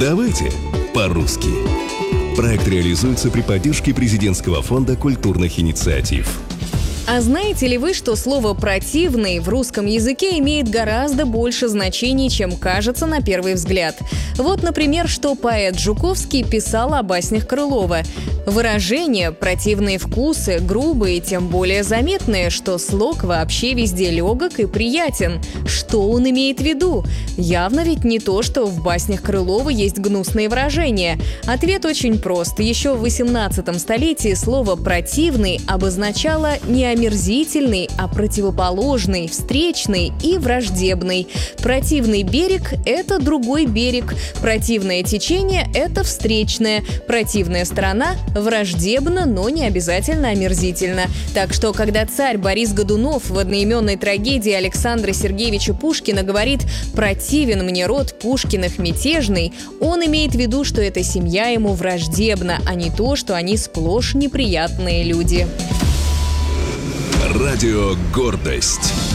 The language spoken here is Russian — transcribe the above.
Давайте по-русски. Проект реализуется при поддержке Президентского фонда культурных инициатив. А знаете ли вы, что слово «противный» в русском языке имеет гораздо больше значений, чем кажется на первый взгляд? Вот, например, что поэт Жуковский писал о баснях Крылова. Выражение «противные вкусы», грубые и тем более заметные, что слог вообще везде легок и приятен. Что он имеет в виду? Явно ведь не то, что в баснях Крылова есть гнусные выражения. Ответ очень прост. Еще в 18 столетии слово «противный» обозначало не омерзительный, а противоположный, встречный и враждебный. Противный берег – это другой берег. Противное течение – это встречное. Противная сторона – враждебно, но не обязательно омерзительно. Так что, когда царь Борис Годунов в одноименной трагедии Александра Сергеевича Пушкина говорит «противен мне род Пушкиных мятежный», он имеет в виду, что эта семья ему враждебна, а не то, что они сплошь неприятные люди. Радио «Гордость».